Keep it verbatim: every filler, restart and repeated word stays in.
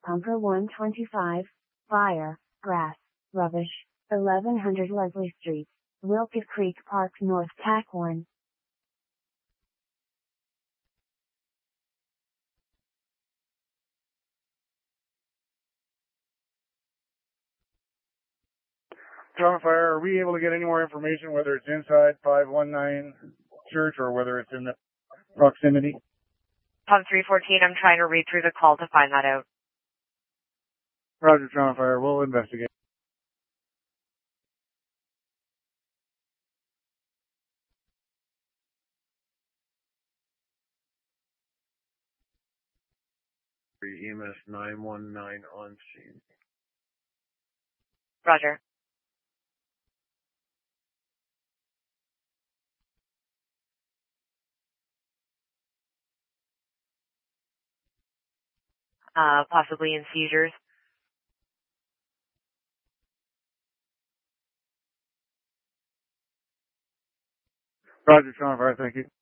Pumper one twenty-five, fire, grass, rubbish, eleven hundred Leslie Street, Wilkes Creek Park North, Tac one. John Fire, are we able to get any more information, whether it's inside five one nine Church or whether it's in the proximity? Pump three fourteen, I'm trying to read through the call to find that out. Roger, John Fire, we'll investigate. E M S nine one nine on scene. Roger. Uh, possibly in seizures. Roger, John Fire, thank you.